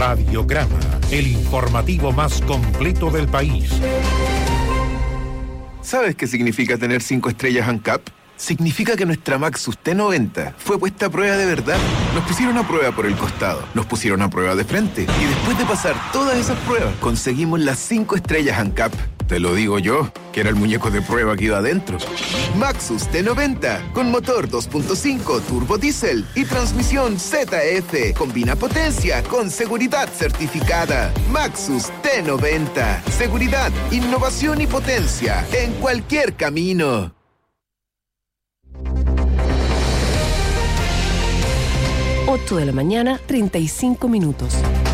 Radiograma, el informativo más completo del país. ¿Sabes qué significa tener 5 estrellas ANCAP? Significa que nuestra Maxus T90 fue puesta a prueba de verdad. Nos pusieron a prueba por el costado, nos pusieron a prueba de frente y después de pasar todas esas pruebas, conseguimos las 5 estrellas ANCAP. Te lo digo yo, que era el muñeco de prueba que iba adentro. Maxus T90, con motor 2.5 turbo diésel y transmisión ZF. Combina potencia con seguridad certificada. Maxus T90. Seguridad, innovación y potencia en cualquier camino. Ocho de la mañana, 35 minutos.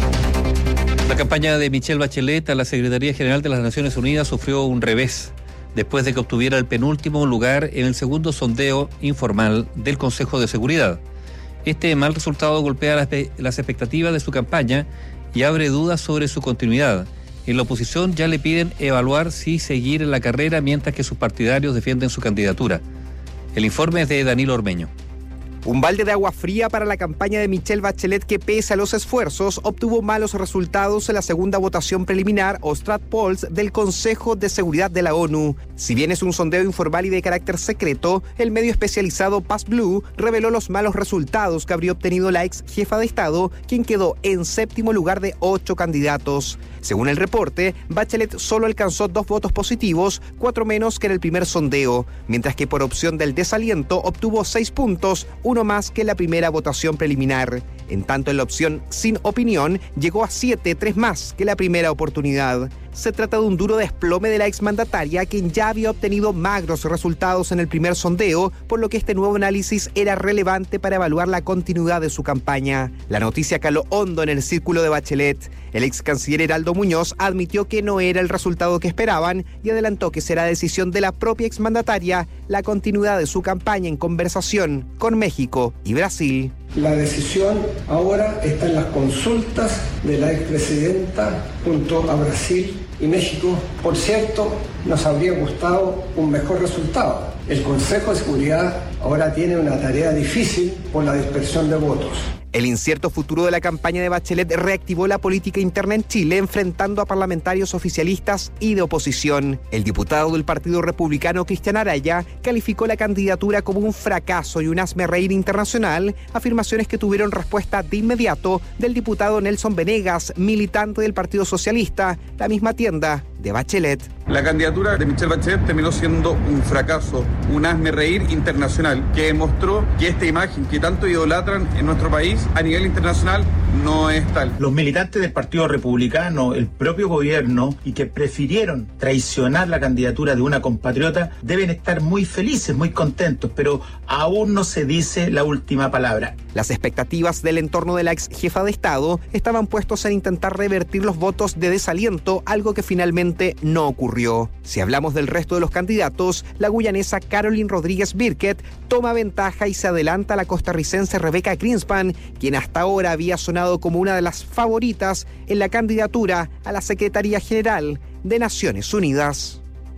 La campaña de Michelle Bachelet a la Secretaría General de las Naciones Unidas sufrió un revés después de que obtuviera el penúltimo lugar en el segundo sondeo informal del Consejo de Seguridad. Este mal resultado golpea las expectativas de su campaña y abre dudas sobre su continuidad. En la oposición ya le piden evaluar si seguir en la carrera mientras que sus partidarios defienden su candidatura. El informe es de Danilo Ormeño. Un balde de agua fría para la campaña de Michelle Bachelet que, pese a los esfuerzos, obtuvo malos resultados en la segunda votación preliminar o Strat Polls del Consejo de Seguridad de la ONU. Si bien es un sondeo informal y de carácter secreto, el medio especializado Pass Blue reveló los malos resultados que habría obtenido la ex jefa de Estado, quien quedó en 7º lugar de 8 candidatos. Según el reporte, Bachelet solo alcanzó 2 votos positivos, 4 menos que en el primer sondeo, mientras que por opción del desaliento obtuvo 6 puntos, 1 más que en la primera votación preliminar. En tanto, en la opción sin opinión llegó a 7, 3 más que la primera oportunidad. Se trata de un duro desplome de la exmandataria, quien ya había obtenido magros resultados en el primer sondeo, por lo que este nuevo análisis era relevante para evaluar la continuidad de su campaña. La noticia caló hondo en el círculo de Bachelet. El ex canciller Heraldo Muñoz admitió que no era el resultado que esperaban y adelantó que será decisión de la propia exmandataria la continuidad de su campaña en conversación con México y Brasil. La decisión ahora está en las consultas de la expresidenta junto a Brasil y México. Por cierto, nos habría gustado un mejor resultado. El Consejo de Seguridad ahora tiene una tarea difícil por la dispersión de votos. El incierto futuro de la campaña de Bachelet reactivó la política interna en Chile, enfrentando a parlamentarios oficialistas y de oposición. El diputado del Partido Republicano, Cristian Araya, calificó la candidatura como un fracaso y un hazmerreír internacional, afirmaciones que tuvieron respuesta de inmediato del diputado Nelson Venegas, militante del Partido Socialista, la misma tienda de Bachelet. La candidatura de Michelle Bachelet terminó siendo un fracaso, un hazmerreír internacional que demostró que esta imagen que tanto idolatran en nuestro país a nivel internacional no es tal. Los militantes del Partido Republicano, el propio gobierno, y que prefirieron traicionar la candidatura de una compatriota, deben estar muy felices, muy contentos, pero aún no se dice la última palabra. Las expectativas del entorno de la ex jefa de Estado estaban puestos en intentar revertir los votos de desaliento, algo que finalmente no ocurrió. Si hablamos del resto de los candidatos, la guyanesa Caroline Rodríguez Birkett toma ventaja y se adelanta a la costarricense Rebecca Greenspan, quien hasta ahora había sonado como una de las favoritas en la candidatura a la Secretaría General de Naciones Unidas.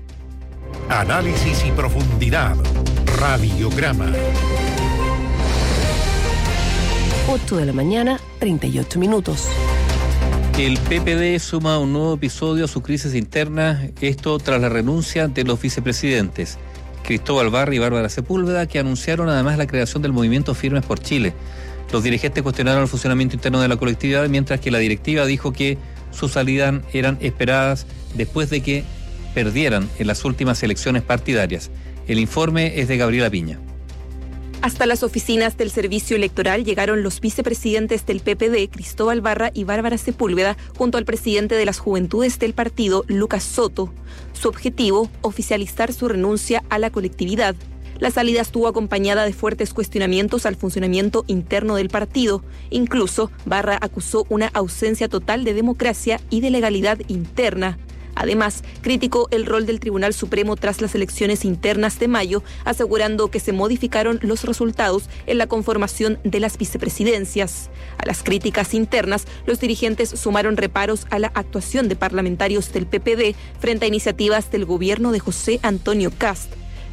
Análisis y profundidad. Radiograma. 8 de la mañana, 38 minutos. El PPD suma un nuevo episodio a su crisis interna, esto tras la renuncia de los vicepresidentes Cristóbal Barra y Bárbara Sepúlveda, que anunciaron además la creación del movimiento Firmes por Chile. Los dirigentes cuestionaron el funcionamiento interno de la colectividad, mientras que la directiva dijo que sus salidas eran esperadas después de que perdieran en las últimas elecciones partidarias. El informe es de Gabriela Piña. Hasta las oficinas del Servicio Electoral llegaron los vicepresidentes del PPD, Cristóbal Barra y Bárbara Sepúlveda, junto al presidente de las Juventudes del partido, Lucas Soto. Su objetivo, oficializar su renuncia a la colectividad. La salida estuvo acompañada de fuertes cuestionamientos al funcionamiento interno del partido. Incluso, Barra acusó una ausencia total de democracia y de legalidad interna. Además, criticó el rol del Tribunal Supremo tras las elecciones internas de mayo, asegurando que se modificaron los resultados en la conformación de las vicepresidencias. A las críticas internas, los dirigentes sumaron reparos a la actuación de parlamentarios del PPD frente a iniciativas del gobierno de José Antonio Kast.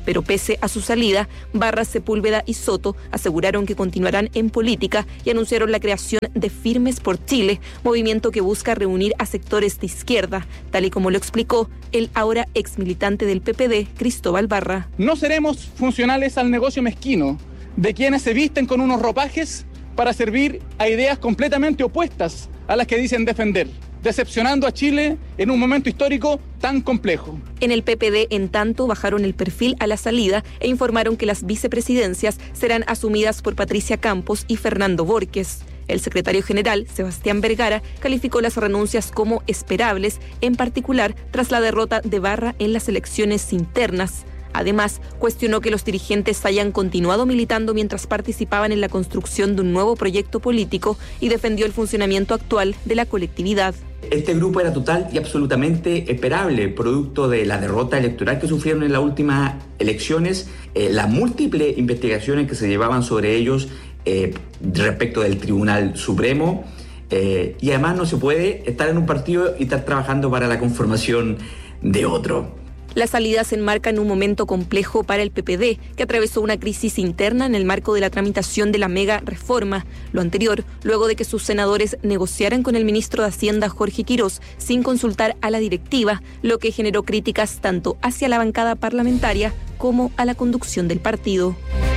Pero pese a su salida, Barra, Sepúlveda y Soto aseguraron que continuarán en política y anunciaron la creación de Firmes por Chile, movimiento que busca reunir a sectores de izquierda, tal y como lo explicó el ahora ex militante del PPD, Cristóbal Barra. No seremos funcionales al negocio mezquino de quienes se visten con unos ropajes para servir a ideas completamente opuestas a las que dicen defender, decepcionando a Chile en un momento histórico tan complejo. En el PPD, en tanto, bajaron el perfil a la salida e informaron que las vicepresidencias serán asumidas por Patricia Campos y Fernando Borges. El secretario general, Sebastián Vergara, calificó las renuncias como esperables, en particular tras la derrota de Barra en las elecciones internas. Además, cuestionó que los dirigentes hayan continuado militando mientras participaban en la construcción de un nuevo proyecto político y defendió el funcionamiento actual de la colectividad. Este grupo era total y absolutamente esperable, producto de la derrota electoral que sufrieron en las últimas elecciones, las múltiples investigaciones que se llevaban sobre ellos respecto del Tribunal Supremo, y además no se puede estar en un partido y estar trabajando para la conformación de otro. La salida se enmarca en un momento complejo para el PPD, que atravesó una crisis interna en el marco de la tramitación de la mega reforma. Lo anterior, luego de que sus senadores negociaran con el ministro de Hacienda, Jorge Quirós, sin consultar a la directiva, lo que generó críticas tanto hacia la bancada parlamentaria como a la conducción del partido.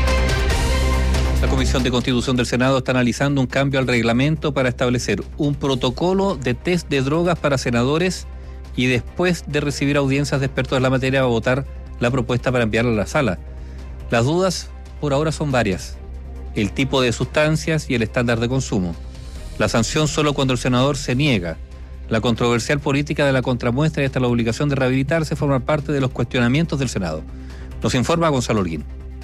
La Comisión de Constitución del Senado está analizando un cambio al reglamento para establecer un protocolo de test de drogas para senadores y después de recibir audiencias de expertos en la materia va a votar la propuesta para enviarla a la sala. Las dudas por ahora son varias: el tipo de sustancias y el estándar de consumo. La sanción solo cuando el senador se niega. La controversial política de la contramuestra y hasta la obligación de rehabilitarse forman parte de los cuestionamientos del Senado. Nos informa Gonzalo Holguín.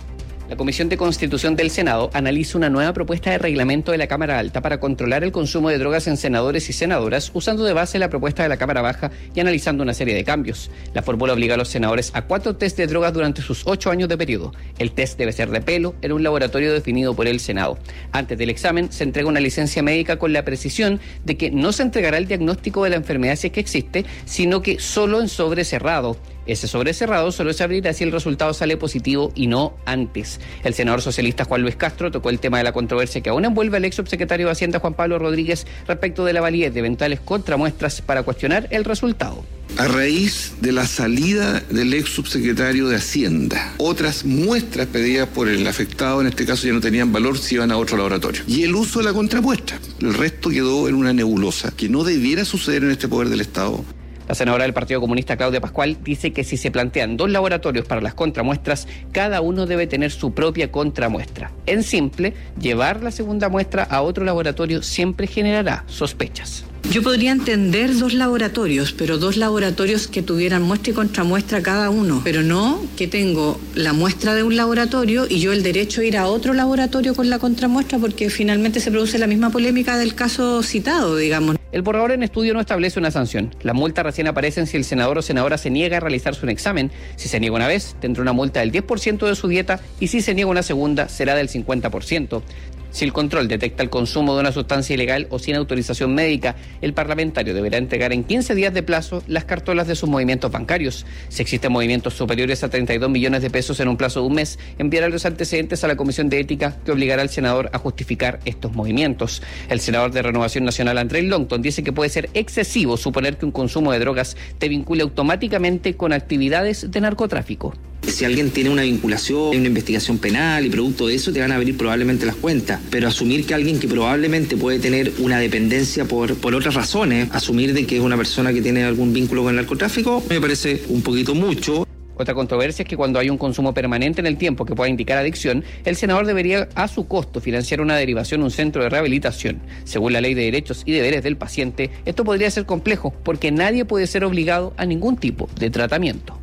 La Comisión de Constitución del Senado analiza una nueva propuesta de reglamento de la Cámara Alta para controlar el consumo de drogas en senadores y senadoras, usando de base la propuesta de la Cámara Baja y analizando una serie de cambios. La fórmula obliga a los senadores a 4 test de drogas durante sus 8 años de periodo. El test debe ser de pelo en un laboratorio definido por el Senado. Antes del examen se entrega una licencia médica con la precisión de que no se entregará el diagnóstico de la enfermedad si es que existe, sino que solo en sobre cerrado. Ese sobre cerrado solo se abrirá si el resultado sale positivo y no antes. El senador socialista Juan Luis Castro tocó el tema de la controversia que aún envuelve al ex subsecretario de Hacienda Juan Pablo Rodríguez respecto de la validez de eventuales contramuestras para cuestionar el resultado. A raíz de la salida del ex subsecretario de Hacienda, otras muestras pedidas por el afectado, en este caso, ya no tenían valor si iban a otro laboratorio. Y el uso de la contramuestra. El resto quedó en una nebulosa que no debiera suceder en este poder del Estado. La senadora del Partido Comunista, Claudia Pascual, dice que si se plantean 2 laboratorios para las contramuestras, cada uno debe tener su propia contramuestra. En simple, llevar la segunda muestra a otro laboratorio siempre generará sospechas. Yo podría entender 2 laboratorios, pero 2 laboratorios que tuvieran muestra y contramuestra cada uno, pero no que tengo la muestra de un laboratorio y yo el derecho a ir a otro laboratorio con la contramuestra, porque finalmente se produce la misma polémica del caso citado, digamos. El borrador en estudio no establece una sanción. Las multas recién aparecen si el senador o senadora se niega a realizarse un examen. Si se niega una vez, tendrá una multa del 10% de su dieta y si se niega una segunda, será del 50%. Si el control detecta el consumo de una sustancia ilegal o sin autorización médica, el parlamentario deberá entregar en 15 días de plazo las cartolas de sus movimientos bancarios. Si existen movimientos superiores a 32 millones de pesos en un plazo de un mes, enviará los antecedentes a la Comisión de Ética, que obligará al senador a justificar estos movimientos. El senador de Renovación Nacional, Andrés Longton, dice que puede ser excesivo suponer que un consumo de drogas te vincule automáticamente con actividades de narcotráfico. Si alguien tiene una vinculación, una investigación penal y producto de eso te van a abrir probablemente las cuentas, pero asumir que alguien que probablemente puede tener una dependencia por otras razones, asumir de que es una persona que tiene algún vínculo con el narcotráfico, me parece un poquito mucho. Otra controversia es que cuando hay un consumo permanente en el tiempo que pueda indicar adicción, el senador debería a su costo financiar una derivación a un centro de rehabilitación. Según la Ley de Derechos y Deberes del Paciente, esto podría ser complejo porque nadie puede ser obligado a ningún tipo de tratamiento.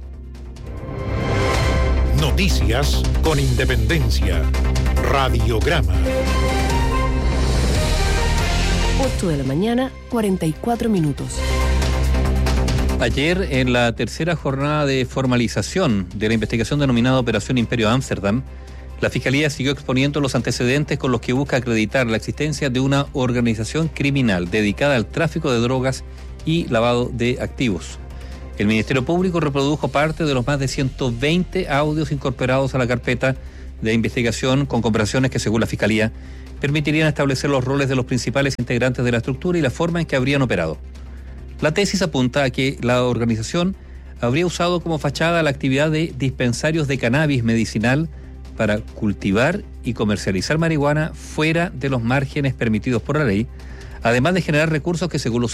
Noticias con independencia. Radiograma. 8 de la mañana, 44 minutos. Ayer, en la tercera jornada de formalización de la investigación denominada Operación Imperio Ámsterdam, la Fiscalía siguió exponiendo los antecedentes con los que busca acreditar la existencia de una organización criminal dedicada al tráfico de drogas y lavado de activos. El Ministerio Público reprodujo parte de los más de 120 audios incorporados a la carpeta de investigación con comparaciones que, según la Fiscalía, permitirían establecer los roles de los principales integrantes de la estructura y la forma en que habrían operado. La tesis apunta a que la organización habría usado como fachada la actividad de dispensarios de cannabis medicinal para cultivar y comercializar marihuana fuera de los márgenes permitidos por la ley, además de generar recursos que, según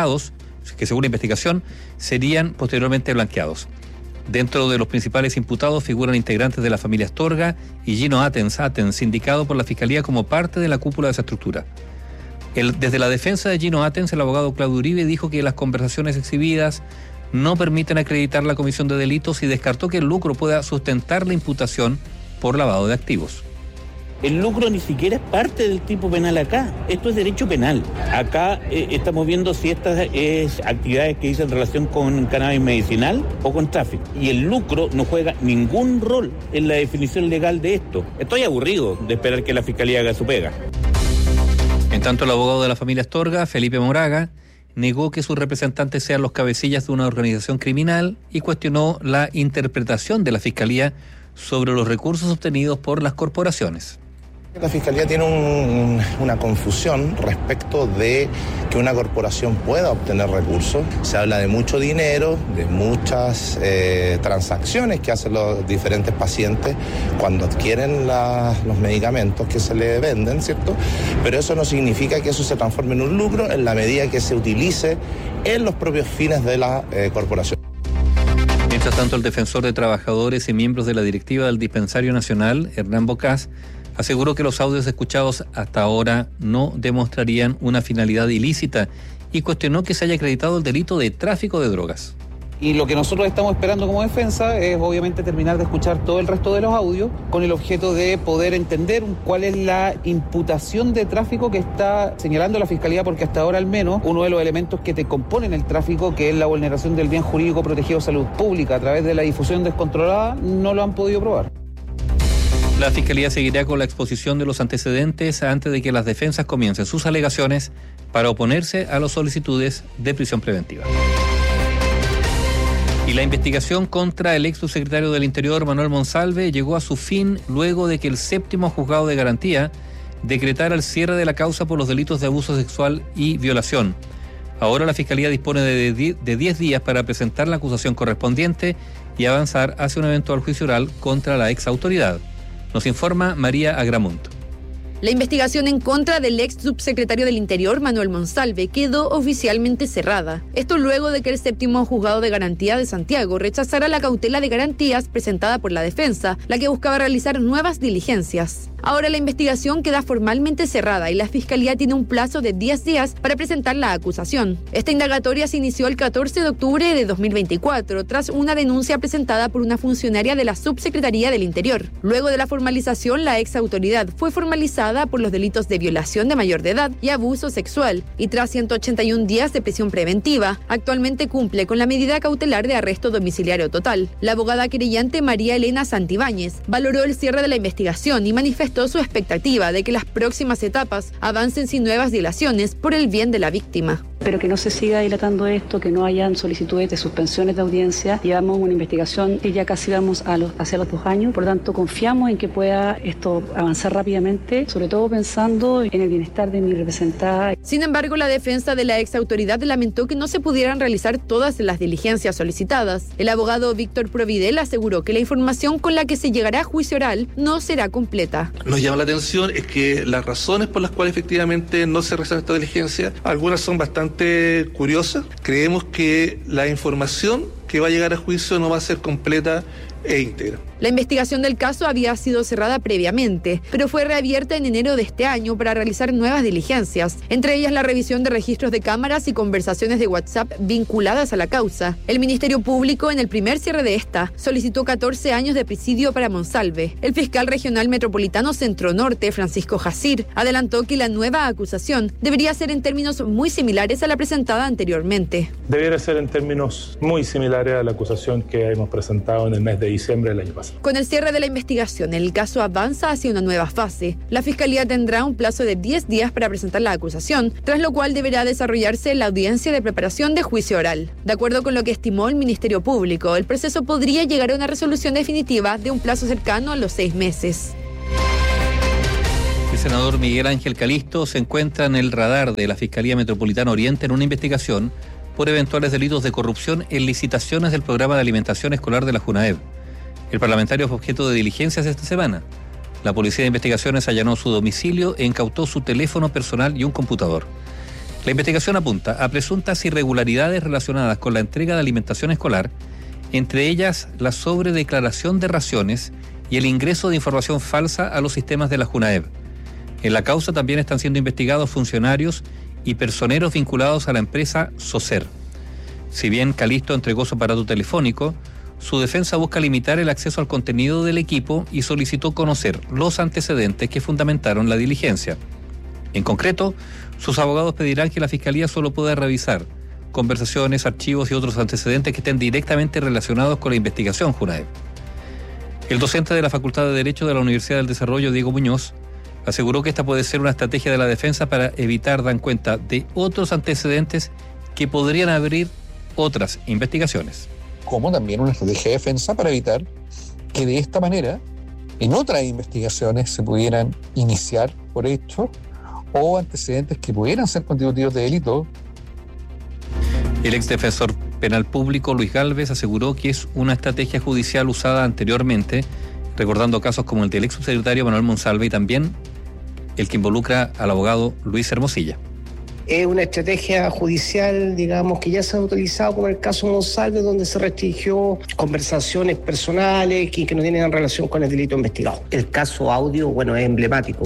la investigación, serían posteriormente blanqueados. Dentro de los principales imputados figuran integrantes de la familia Astorga y Gino Atens, indicado por la Fiscalía como parte de la cúpula de esa estructura. Desde la defensa de Gino Atens, el abogado Claudio Uribe dijo que las conversaciones exhibidas no permiten acreditar la comisión de delitos y descartó que el lucro pueda sustentar la imputación por lavado de activos. El lucro ni siquiera es parte del tipo penal acá. Esto es derecho penal. Acá estamos viendo si estas es actividades que dicen relación con cannabis medicinal o con tráfico. Y el lucro no juega ningún rol en la definición legal de esto. Estoy aburrido de esperar que la Fiscalía haga su pega. En tanto, el abogado de la familia Astorga, Felipe Moraga, negó que sus representantes sean los cabecillas de una organización criminal y cuestionó la interpretación de la Fiscalía sobre los recursos obtenidos por las corporaciones. La Fiscalía tiene una confusión respecto de que una corporación pueda obtener recursos. Se habla de mucho dinero, de muchas transacciones que hacen los diferentes pacientes cuando adquieren los medicamentos que se le venden, ¿cierto? Pero eso no significa que eso se transforme en un lucro en la medida que se utilice en los propios fines de la corporación. Mientras tanto, el defensor de trabajadores y miembros de la directiva del Dispensario Nacional, Hernán Bocás, aseguró que los audios escuchados hasta ahora no demostrarían una finalidad ilícita y cuestionó que se haya acreditado el delito de tráfico de drogas. Y lo que nosotros estamos esperando como defensa es obviamente terminar de escuchar todo el resto de los audios con el objeto de poder entender cuál es la imputación de tráfico que está señalando la Fiscalía, porque hasta ahora al menos uno de los elementos que te componen el tráfico, que es la vulneración del bien jurídico protegido de salud pública a través de la difusión descontrolada, no lo han podido probar. La Fiscalía seguirá con la exposición de los antecedentes antes de que las defensas comiencen sus alegaciones para oponerse a las solicitudes de prisión preventiva. Y la investigación contra el ex subsecretario del Interior, Manuel Monsalve, llegó a su fin luego de que el 7º Juzgado de Garantía decretara el cierre de la causa por los delitos de abuso sexual y violación. Ahora la Fiscalía dispone de 10 días para presentar la acusación correspondiente y avanzar hacia un eventual juicio oral contra la ex autoridad. Nos informa María Agramunt. La investigación en contra del ex subsecretario del Interior, Manuel Monsalve, quedó oficialmente cerrada. Esto luego de que el 7º Juzgado de Garantía de Santiago rechazara la cautela de garantías presentada por la defensa, la que buscaba realizar nuevas diligencias. Ahora la investigación queda formalmente cerrada y la Fiscalía tiene un plazo de 10 días para presentar la acusación. Esta indagatoria se inició el 14 de octubre de 2024 tras una denuncia presentada por una funcionaria de la Subsecretaría del Interior. Luego de la formalización, la ex autoridad fue formalizada por los delitos de violación de mayor de edad y abuso sexual y tras 181 días de prisión preventiva, actualmente cumple con la medida cautelar de arresto domiciliario total. La abogada querellante María Elena Santibáñez valoró el cierre de la investigación y manifestó su expectativa de que las próximas etapas avancen sin nuevas dilaciones por el bien de la víctima. Pero que no se siga dilatando esto, que no hayan solicitudes de suspensiones de audiencia. Llevamos una investigación que ya casi vamos hacia los 2 años, por lo tanto confiamos en que pueda esto avanzar rápidamente, sobre todo pensando en el bienestar de mi representada. Sin embargo, la defensa de la ex autoridad lamentó que no se pudieran realizar todas las diligencias solicitadas. El abogado Víctor Providel aseguró que la información con la que se llegará a juicio oral no será completa. Nos llama la atención es que las razones por las cuales efectivamente no se realizan esta diligencia, algunas son bastante curiosas. Creemos que la información que va a llegar a juicio no va a ser completa e íntegra. La investigación del caso había sido cerrada previamente, pero fue reabierta en enero de este año para realizar nuevas diligencias, entre ellas la revisión de registros de cámaras y conversaciones de WhatsApp vinculadas a la causa. El Ministerio Público, en el primer cierre de esta, solicitó 14 años de presidio para Monsalve. El fiscal regional metropolitano Centro Norte, Francisco Jacir, adelantó que la nueva acusación debería ser en términos muy similares a la presentada anteriormente. Debería ser en términos muy similares a la acusación que hemos presentado en el mes de diciembre del año pasado. Con el cierre de la investigación, el caso avanza hacia una nueva fase. La Fiscalía tendrá un plazo de 10 días para presentar la acusación, tras lo cual deberá desarrollarse la audiencia de preparación de juicio oral. De acuerdo con lo que estimó el Ministerio Público, el proceso podría llegar a una resolución definitiva de un plazo cercano a los 6 meses. El senador Miguel Ángel Calisto se encuentra en el radar de la Fiscalía Metropolitana Oriente en una investigación por eventuales delitos de corrupción en licitaciones del programa de alimentación escolar de la JUNAEB. El parlamentario fue objeto de diligencias esta semana. La Policía de Investigaciones allanó su domicilio e incautó su teléfono personal y un computador. La investigación apunta a presuntas irregularidades relacionadas con la entrega de alimentación escolar, entre ellas la sobredeclaración de raciones y el ingreso de información falsa a los sistemas de la JUNAEB. En la causa también están siendo investigados funcionarios y personeros vinculados a la empresa Socer. Si bien Calisto entregó su aparato telefónico, su defensa busca limitar el acceso al contenido del equipo y solicitó conocer los antecedentes que fundamentaron la diligencia. En concreto, sus abogados pedirán que la Fiscalía solo pueda revisar conversaciones, archivos y otros antecedentes que estén directamente relacionados con la investigación JUNAEB. El docente de la Facultad de Derecho de la Universidad del Desarrollo, Diego Muñoz, aseguró que esta puede ser una estrategia de la defensa para evitar dar cuenta de otros antecedentes que podrían abrir otras investigaciones. Como también una estrategia de defensa para evitar que de esta manera en otras investigaciones se pudieran iniciar por hechos o antecedentes que pudieran ser constitutivos de delito. El exdefensor penal público Luis Gálvez aseguró que es una estrategia judicial usada anteriormente, recordando casos como el del ex subsecretario Manuel Monsalve y también el que involucra al abogado Luis Hermosilla. Es una estrategia judicial, digamos, que ya se ha utilizado como el caso Monsalve, donde se restringió conversaciones personales que no tienen relación con el delito investigado. El caso Audio, bueno, es emblemático.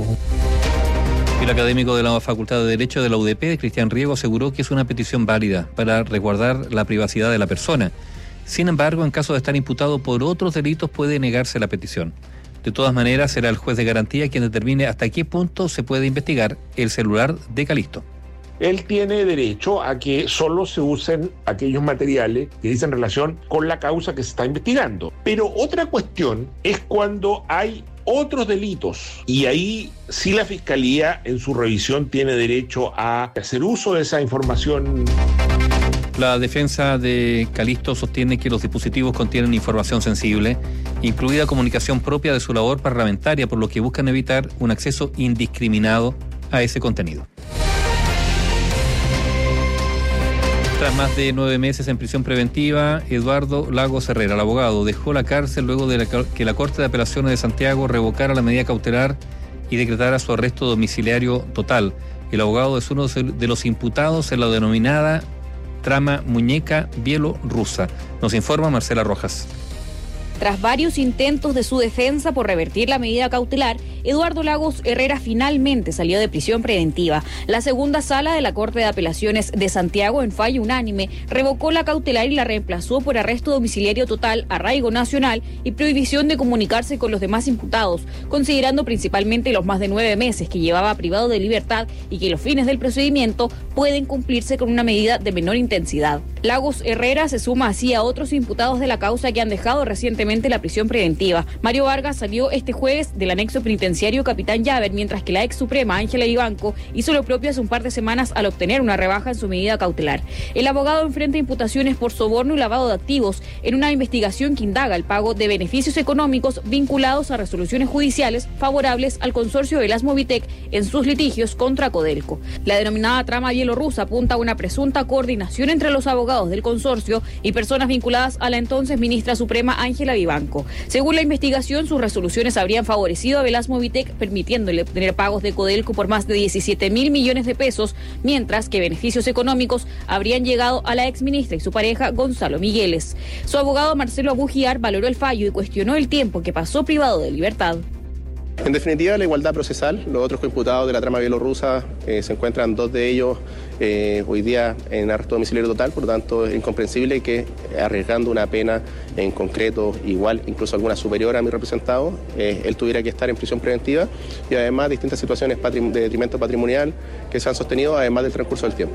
El académico de la Facultad de Derecho de la UDP, Cristian Riego, aseguró que es una petición válida para resguardar la privacidad de la persona. Sin embargo, en caso de estar imputado por otros delitos, puede negarse la petición. De todas maneras, será el juez de garantía quien determine hasta qué punto se puede investigar el celular de Calisto. Él tiene derecho a que solo se usen aquellos materiales que dicen relación con la causa que se está investigando. Pero otra cuestión es cuando hay otros delitos, y ahí sí la Fiscalía en su revisión tiene derecho a hacer uso de esa información. La defensa de Calisto sostiene que los dispositivos contienen información sensible, incluida comunicación propia de su labor parlamentaria, por lo que buscan evitar un acceso indiscriminado a ese contenido. Tras más de 9 meses en prisión preventiva, Eduardo Lagos Herrera, el abogado, dejó la cárcel luego de que la Corte de Apelaciones de Santiago revocara la medida cautelar y decretara su arresto domiciliario total. El abogado es uno de los imputados en la denominada trama muñeca bielorrusa. Nos informa Marcela Rojas. Tras varios intentos de su defensa por revertir la medida cautelar, Eduardo Lagos Herrera finalmente salió de prisión preventiva. La segunda sala de la Corte de Apelaciones de Santiago, en fallo unánime, revocó la cautelar y la reemplazó por arresto domiciliario total, arraigo nacional y prohibición de comunicarse con los demás imputados, considerando principalmente los más de 9 meses que llevaba privado de libertad y que los fines del procedimiento pueden cumplirse con una medida de menor intensidad. Lagos Herrera se suma así a otros imputados de la causa que han dejado recientemente la prisión preventiva. Mario Vargas salió este jueves del anexo penitenciario Capitán Llaver, mientras que la ex suprema Ángela Vivanco hizo lo propio hace un par de semanas al obtener una rebaja en su medida cautelar. El abogado enfrenta imputaciones por soborno y lavado de activos en una investigación que indaga el pago de beneficios económicos vinculados a resoluciones judiciales favorables al consorcio de las Movitec en sus litigios contra Codelco. La denominada trama bielorrusa apunta a una presunta coordinación entre los abogados del consorcio y personas vinculadas a la entonces ministra suprema Ángela Vivanco. Según la investigación, sus resoluciones habrían favorecido a Velasco Movitec, permitiéndole obtener pagos de Codelco por más de 17.000 millones de pesos, mientras que beneficios económicos habrían llegado a la exministra y su pareja Gonzalo Migueles. Su abogado Marcelo Abugiar valoró el fallo y cuestionó el tiempo que pasó privado de libertad. En definitiva, la igualdad procesal. Los otros imputados de la trama bielorrusa se encuentran 2 de ellos hoy día en arresto domiciliario total, por lo tanto es incomprensible que arriesgando una pena en concreto igual, incluso alguna superior a mi representado, él tuviera que estar en prisión preventiva y además distintas situaciones de detrimento patrimonial que se han sostenido además del transcurso del tiempo.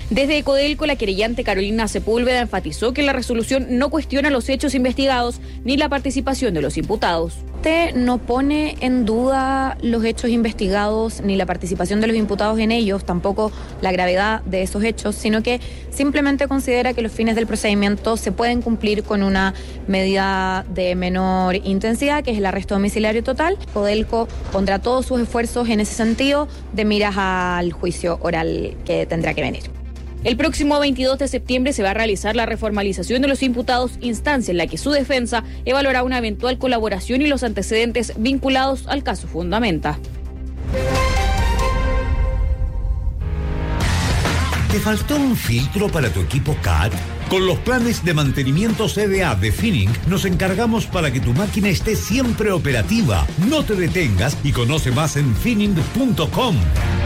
Desde Codelco, la querellante Carolina Sepúlveda enfatizó que la resolución no cuestiona los hechos investigados ni la participación de los imputados. Usted no pone en duda los hechos investigados ni la participación de los imputados en ellos, tampoco la gravedad de esos hechos, sino que simplemente considera que los fines del procedimiento se pueden cumplir con una medida de menor intensidad, que es el arresto domiciliario total. Codelco pondrá todos sus esfuerzos en ese sentido de miras al juicio oral que tendrá que venir. El próximo 22 de septiembre se va a realizar la reformalización de los imputados, instancia en la que su defensa evaluará una eventual colaboración y los antecedentes vinculados al caso Fundamenta. ¿Te faltó un filtro para tu equipo CAT? Con los planes de mantenimiento CDA de Finning nos encargamos para que tu máquina esté siempre operativa. No te detengas y conoce más en finning.com.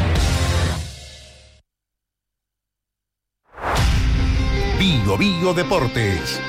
Bio Deportes.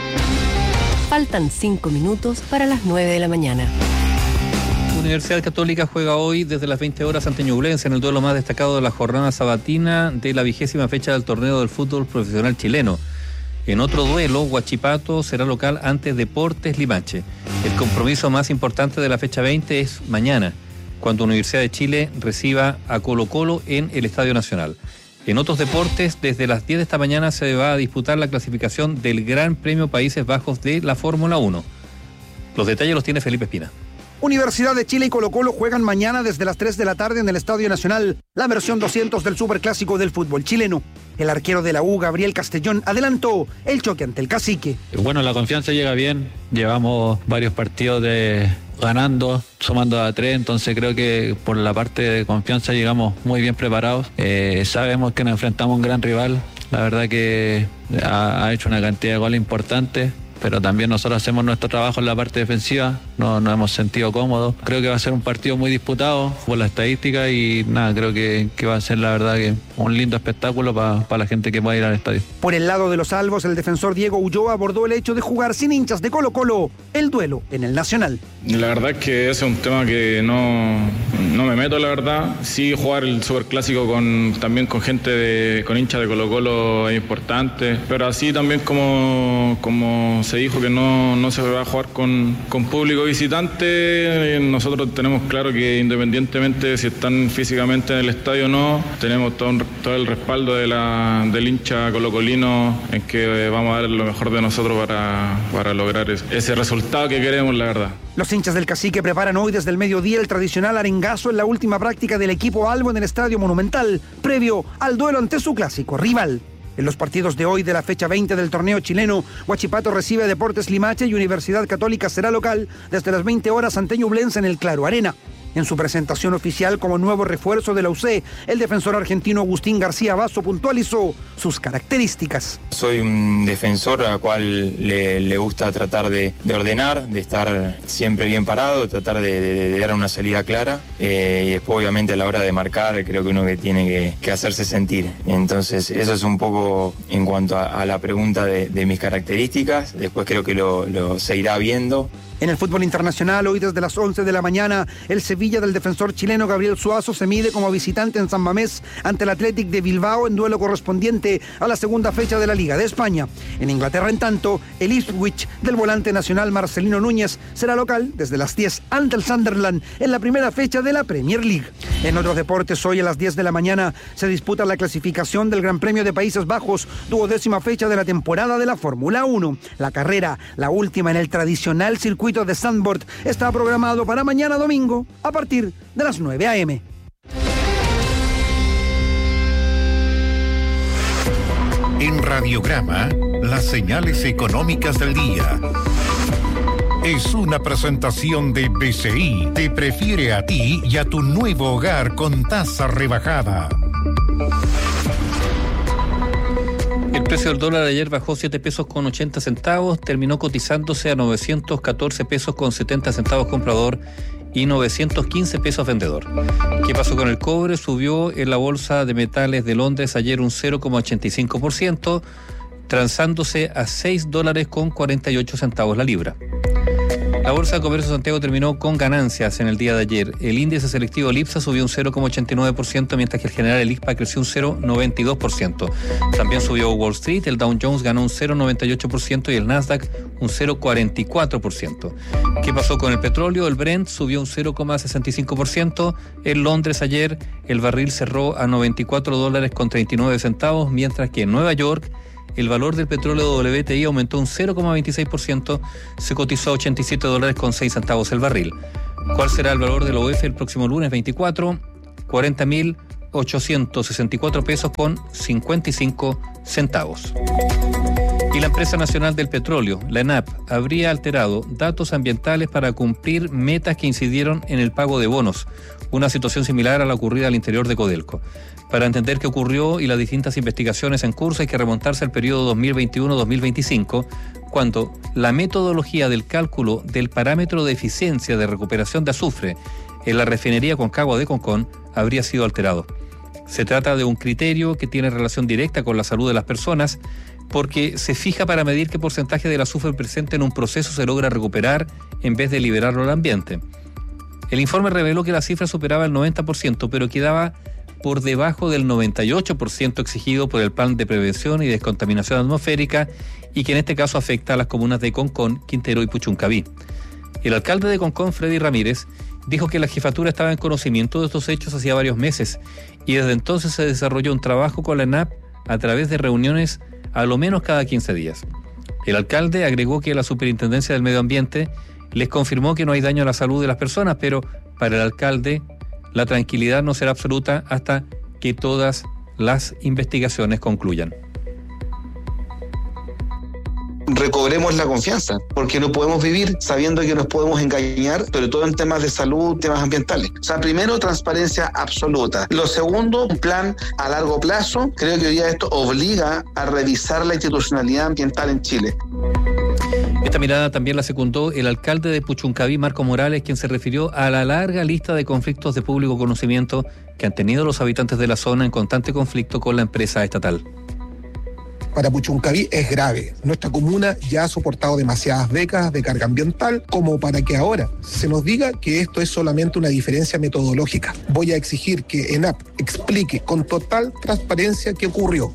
Faltan 5 minutos para las 9 de la mañana. Universidad Católica juega hoy desde las 20 horas ante Ñublense en el duelo más destacado de la jornada sabatina de la 20ª fecha del torneo del fútbol profesional chileno. En otro duelo, Huachipato será local ante Deportes Limache. El compromiso más importante de la fecha 20 es mañana, cuando Universidad de Chile reciba a Colo-Colo en el Estadio Nacional. En otros deportes, desde las 10 de esta mañana se va a disputar la clasificación del Gran Premio Países Bajos de la Fórmula 1. Los detalles los tiene Felipe Espina. Universidad de Chile y Colo-Colo juegan mañana desde las 3 de la tarde en el Estadio Nacional, la versión 200 del Superclásico del fútbol chileno. El arquero de la U, Gabriel Castellón, adelantó el choque ante el Cacique. Bueno, la confianza llega bien, llevamos varios partidos ganando, sumando a 3, entonces creo que por la parte de confianza llegamos muy bien preparados. Sabemos que nos enfrentamos a un gran rival, la verdad que ha hecho una cantidad de goles importantes, pero también nosotros hacemos nuestro trabajo en la parte defensiva, nos hemos sentido cómodos. Creo que va a ser un partido muy disputado por la estadística y nada, creo que va a ser la verdad que un lindo espectáculo para la gente que pueda ir al estadio. Por el lado de los albos, el defensor Diego Ulloa abordó el hecho de jugar sin hinchas de Colo-Colo el duelo en el Nacional. La verdad es que ese es un tema que no me meto, la verdad. Sí, jugar el Superclásico también con gente con hinchas de Colo-Colo es importante, pero así también como se dijo que no se va a jugar con público visitante, nosotros tenemos claro que independientemente de si están físicamente en el estadio o no, tenemos todo el respaldo del hincha colocolino en que vamos a dar lo mejor de nosotros para lograr ese resultado que queremos, la verdad. Los hinchas del Cacique preparan hoy desde el mediodía el tradicional arengazo en la última práctica del equipo albo en el Estadio Monumental, previo al duelo ante su clásico rival. En los partidos de hoy de la fecha 20 del torneo chileno, Huachipato recibe a Deportes Limache y Universidad Católica será local desde las 20 horas ante Ñublense en el Claro Arena. En su presentación oficial como nuevo refuerzo de la UC, el defensor argentino Agustín García Basso puntualizó sus características. Soy un defensor al cual le gusta tratar de ordenar, de estar siempre bien parado, tratar de dar una salida clara y después obviamente a la hora de marcar creo que uno que tiene que hacerse sentir. Entonces eso es un poco en cuanto a la pregunta de mis características, después creo que lo se irá viendo. En el fútbol internacional, hoy desde las 11 de la mañana, el Sevilla del defensor chileno Gabriel Suazo se mide como visitante en San Mamés ante el Athletic de Bilbao en duelo correspondiente a la segunda fecha de la Liga de España. En Inglaterra, en tanto, el Ipswich del volante nacional Marcelino Núñez será local desde las 10 ante el Sunderland en la primera fecha de la Premier League. En otros deportes, hoy a las 10 de la mañana se disputa la clasificación del Gran Premio de Países Bajos, 12ª fecha de la temporada de la Fórmula 1. La carrera, la última en el tradicional circuito de Zandvoort, está programado para mañana domingo a partir de las 9 a.m. En Radiograma, las señales económicas del día. Es una presentación de BCI. Te prefiere a ti y a tu nuevo hogar con tasa rebajada. El precio del dólar ayer bajó 7 pesos con 80 centavos, terminó cotizándose a 914 pesos con 70 centavos comprador y 915 pesos vendedor. ¿Qué pasó con el cobre? Subió en la bolsa de metales de Londres ayer un 0,85%, transándose a $6.48 la libra. La Bolsa de Comercio de Santiago terminó con ganancias en el día de ayer. El índice selectivo Lipsa subió un 0,89%, mientras que el general IPSA creció un 0,92%. También subió Wall Street, el Dow Jones ganó un 0,98% y el Nasdaq un 0,44%. ¿Qué pasó con el petróleo? El Brent subió un 0,65%. En Londres ayer el barril cerró a $94.39, mientras que en Nueva York el valor del petróleo WTI aumentó un 0,26%, se cotizó a $87.06 el barril. ¿Cuál será el valor del OF el próximo lunes 24? 40.864 pesos con 55 centavos. Y la empresa nacional del petróleo, la ENAP, habría alterado datos ambientales para cumplir metas que incidieron en el pago de bonos, una situación similar a la ocurrida al interior de Codelco. Para entender qué ocurrió y las distintas investigaciones en curso hay que remontarse al periodo 2021-2025, cuando la metodología del cálculo del parámetro de eficiencia de recuperación de azufre en la refinería Concagua de Concón habría sido alterado. Se trata de un criterio que tiene relación directa con la salud de las personas, porque se fija para medir qué porcentaje del azufre presente en un proceso se logra recuperar en vez de liberarlo al ambiente. El informe reveló que la cifra superaba el 90%, pero quedaba por debajo del 98% exigido por el Plan de Prevención y Descontaminación Atmosférica, y que en este caso afecta a las comunas de Concón, Quintero y Puchuncaví. El alcalde de Concón, Freddy Ramírez, dijo que la jefatura estaba en conocimiento de estos hechos hacía varios meses, y desde entonces se desarrolló un trabajo con la ENAP a través de reuniones a lo menos cada 15 días. El alcalde agregó que la Superintendencia del Medio Ambiente les confirmó que no hay daño a la salud de las personas, pero para el alcalde la tranquilidad no será absoluta hasta que todas las investigaciones concluyan. Recobremos la confianza, porque no podemos vivir sabiendo que nos podemos engañar, sobre todo en temas de salud, temas ambientales. O sea, primero, transparencia absoluta. Lo segundo, un plan a largo plazo. Creo que hoy día esto obliga a revisar la institucionalidad ambiental en Chile. Esta mirada también la secundó el alcalde de Puchuncaví, Marco Morales, quien se refirió a la larga lista de conflictos de público conocimiento que han tenido los habitantes de la zona en constante conflicto con la empresa estatal. Para Puchuncaví es grave. Nuestra comuna ya ha soportado demasiadas décadas de carga ambiental como para que ahora se nos diga que esto es solamente una diferencia metodológica. Voy a exigir que ENAP explique con total transparencia qué ocurrió.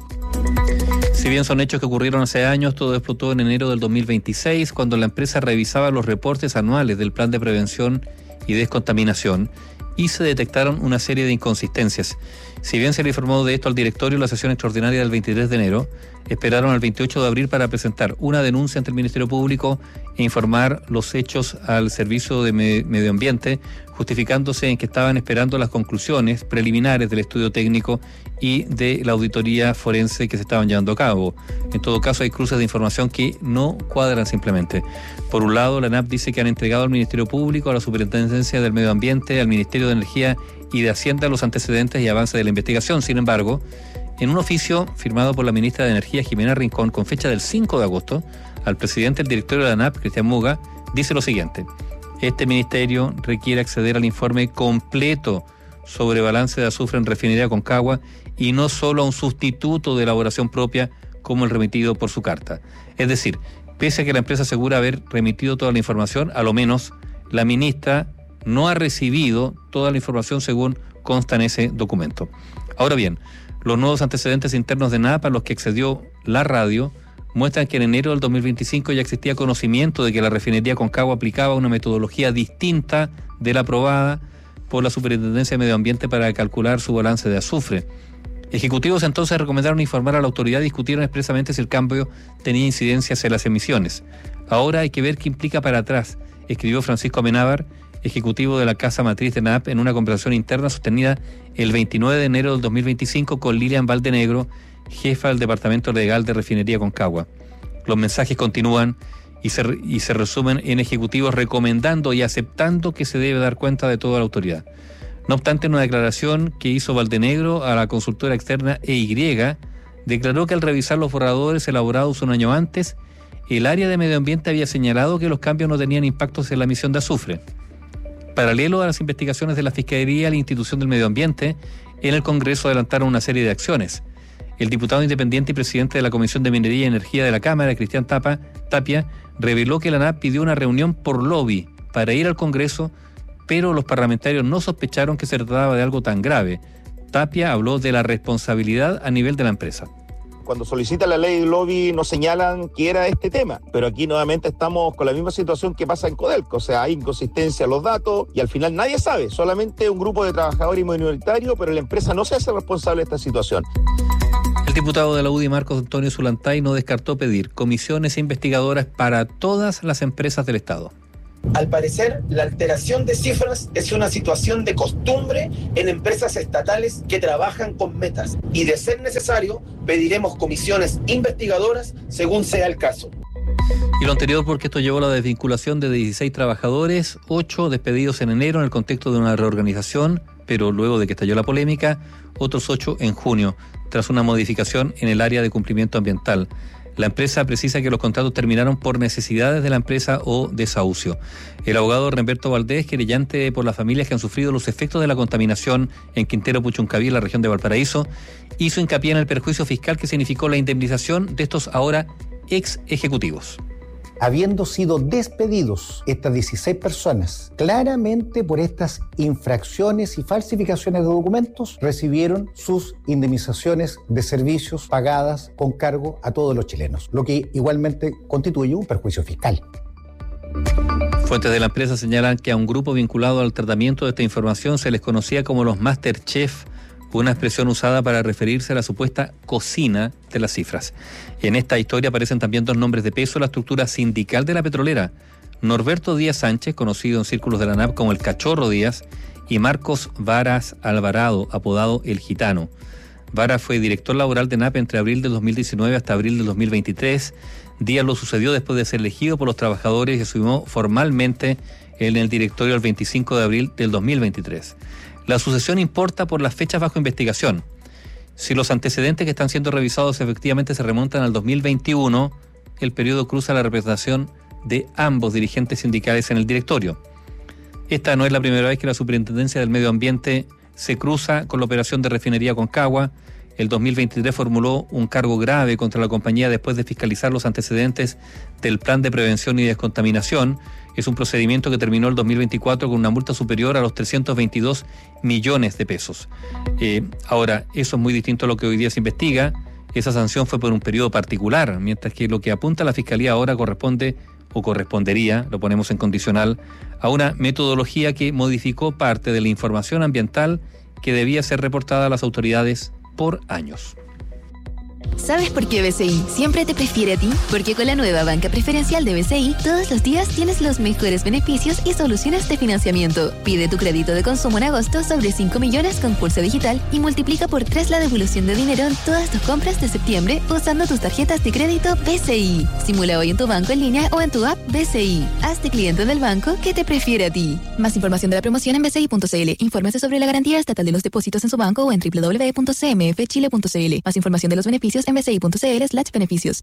Si bien son hechos que ocurrieron hace años, todo explotó en enero del 2026, cuando la empresa revisaba los reportes anuales del Plan de Prevención y Descontaminación y se detectaron una serie de inconsistencias. Si bien se le informó de esto al directorio en la sesión extraordinaria del 23 de enero, esperaron al 28 de abril para presentar una denuncia ante el Ministerio Público e informar los hechos al Servicio de Medio Ambiente, justificándose en que estaban esperando las conclusiones preliminares del estudio técnico y de la auditoría forense que se estaban llevando a cabo. En todo caso, hay cruces de información que no cuadran simplemente. Por un lado, la ENAP dice que han entregado al Ministerio Público, a la Superintendencia del Medio Ambiente, al Ministerio de Energía y de Hacienda los antecedentes y avances de la investigación. Sin embargo, en un oficio firmado por la ministra de Energía, Jimena Rincón, con fecha del 5 de agosto, al presidente del directorio de la ANAP, Cristian Muga, dice lo siguiente: este ministerio requiere acceder al informe completo sobre balance de azufre en refinería Concagua y no solo a un sustituto de elaboración propia como el remitido por su carta. Es decir, pese a que la empresa asegura haber remitido toda la información, a lo menos la ministra no ha recibido toda la información según consta en ese documento. Ahora bien, los nuevos antecedentes internos de NAP a los que accedió la radio muestran que en enero del 2025 ya existía conocimiento de que la refinería Concagua aplicaba una metodología distinta de la aprobada por la Superintendencia de Medio Ambiente para calcular su balance de azufre. Ejecutivos entonces recomendaron informar a la autoridad y discutieron expresamente si el cambio tenía incidencias en las emisiones. Ahora hay que ver qué implica para atrás, escribió Francisco Amenábar, ejecutivo de la Casa Matriz de NAP, en una conversación interna sostenida el 29 de enero del 2025 con Lilian Valdenegro, jefa del Departamento Legal de Refinería Concagua. Los mensajes continúan y se resumen en ejecutivos recomendando y aceptando que se debe dar cuenta de toda la autoridad. No obstante, en una declaración que hizo Valdenegro a la consultora externa EY, declaró que al revisar los borradores elaborados un año antes, el área de medio ambiente había señalado que los cambios no tenían impactos en la emisión de azufre. Paralelo a las investigaciones de la Fiscalía y la Institución del Medio Ambiente, en el Congreso adelantaron una serie de acciones. El diputado independiente y presidente de la Comisión de Minería y Energía de la Cámara, Cristian Tapia, reveló que la ANAP pidió una reunión por lobby para ir al Congreso, pero los parlamentarios no sospecharon que se trataba de algo tan grave. Tapia habló de la responsabilidad a nivel de la empresa. Cuando solicita la ley de lobby nos señalan que era este tema, pero aquí nuevamente estamos con la misma situación que pasa en Codelco, o sea, hay inconsistencia en los datos y al final nadie sabe, solamente un grupo de trabajadores minoritarios, pero la empresa no se hace responsable de esta situación. El diputado de la UDI, Marcos Antonio Zulantay, no descartó pedir comisiones investigadoras para todas las empresas del Estado. Al parecer, la alteración de cifras es una situación de costumbre en empresas estatales que trabajan con metas y, de ser necesario, pediremos comisiones investigadoras según sea el caso. Y lo anterior porque esto llevó a la desvinculación de 16 trabajadores, 8 despedidos en enero en el contexto de una reorganización, pero luego de que estalló la polémica, otros 8 en junio, tras una modificación en el área de cumplimiento ambiental. La empresa precisa que los contratos terminaron por necesidades de la empresa o desahucio. El abogado Remberto Valdés, querellante por las familias que han sufrido los efectos de la contaminación en Quintero Puchuncaví, en la región de Valparaíso, hizo hincapié en el perjuicio fiscal que significó la indemnización de estos ahora ex ejecutivos. Habiendo sido despedidos estas 16 personas, claramente por estas infracciones y falsificaciones de documentos, recibieron sus indemnizaciones de servicios pagadas con cargo a todos los chilenos, lo que igualmente constituye un perjuicio fiscal. Fuentes de la empresa señalan que a un grupo vinculado al tratamiento de esta información se les conocía como los Masterchef, una expresión usada para referirse a la supuesta cocina de las cifras. En esta historia aparecen también dos nombres de peso en la estructura sindical de la petrolera: Norberto Díaz Sánchez, conocido en círculos de la ANAP como el Cachorro Díaz, y Marcos Varas Alvarado, apodado El Gitano. Varas fue director laboral de ANAP entre abril del 2019 hasta abril del 2023. Díaz lo sucedió después de ser elegido por los trabajadores y asumió formalmente en el directorio el 25 de abril del 2023. La sucesión importa por las fechas bajo investigación. Si los antecedentes que están siendo revisados efectivamente se remontan al 2021, el periodo cruza la representación de ambos dirigentes sindicales en el directorio. Esta no es la primera vez que la Superintendencia del Medio Ambiente se cruza con la operación de refinería Concagua. El 2023 formuló un cargo grave contra la compañía después de fiscalizar los antecedentes del Plan de Prevención y Descontaminación. Es un procedimiento que terminó el 2024 con una multa superior a los 322 millones de pesos. Ahora, eso es muy distinto a lo que hoy día se investiga. Esa sanción fue por un periodo particular, mientras que lo que apunta la Fiscalía ahora corresponde, o correspondería, lo ponemos en condicional, a una metodología que modificó parte de la información ambiental que debía ser reportada a las autoridades por años. ¿Sabes por qué BCI siempre te prefiere a ti? Porque con la nueva banca preferencial de BCI, todos los días tienes los mejores beneficios y soluciones de financiamiento. Pide tu crédito de consumo en agosto sobre 5 millones con Pulso Digital y multiplica por 3 la devolución de dinero en todas tus compras de septiembre usando tus tarjetas de crédito BCI. Simula hoy en tu banco en línea o en tu app BCI. Hazte cliente del banco que te prefiere a ti. Más información de la promoción en bci.cl. Infórmese sobre la garantía estatal de los depósitos en su banco o en www.cmfchile.cl. Más información de los beneficios en bci.cl/beneficios.